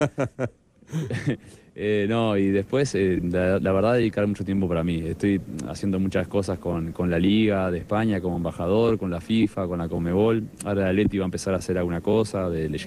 No, y después, la verdad, dedicar mucho tiempo para mí. Estoy haciendo muchas cosas con la Liga de España como embajador, con la FIFA, con la Conmebol. Ahora el Atleti va a empezar a hacer alguna cosa de